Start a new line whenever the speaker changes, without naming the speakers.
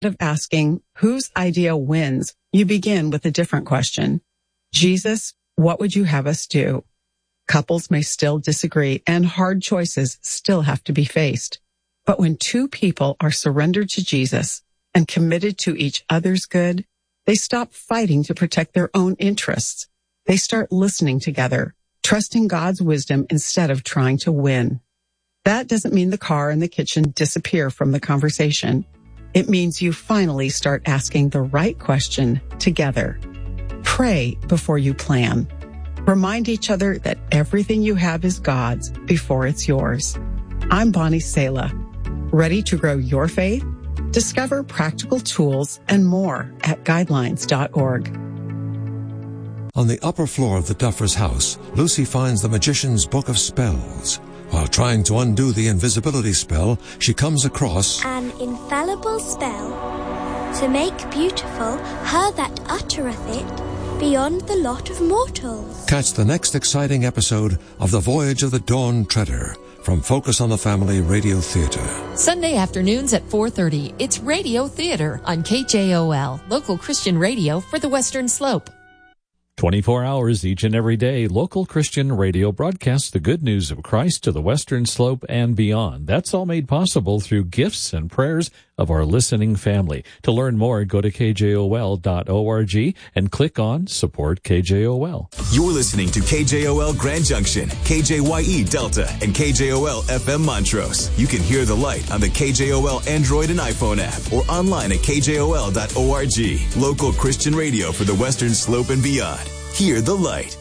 of asking whose idea wins, you begin with a different question. Jesus, what would you have us do? Couples may still disagree and hard choices still have to be faced. But when two people are surrendered to Jesus and committed to each other's good, they stop fighting to protect their own interests. They start listening together, trusting God's wisdom instead of trying to win. That doesn't mean the car and the kitchen disappear from the conversation. It means you finally start asking the right question together. Pray before you plan. Remind each other that everything you have is God's before it's yours. I'm Bonnie Sala. Ready to grow your faith? Discover practical tools and more at guidelines.org.
On the upper floor of the Duffer's house, Lucy finds the magician's book of spells. While trying to undo the invisibility spell, she comes across
an infallible spell to make beautiful her that uttereth it beyond the lot of mortals.
Catch the next exciting episode of The Voyage of the Dawn Treader from Focus on the Family Radio Theater.
Sunday afternoons at 4:30, it's Radio Theater on KJOL, local Christian radio for the Western Slope.
24 hours each and every day, local Christian radio broadcasts the good news of Christ to the Western Slope and beyond. That's all made possible through gifts and prayers of our listening family. To learn more, go to kjol.org and click on Support KJOL.
You're listening to KJOL Grand Junction, KJYE Delta, and KJOL FM Montrose. You can hear the light on the KJOL Android and iPhone app or online at kjol.org. Local Christian radio for the Western Slope and beyond. Hear the light.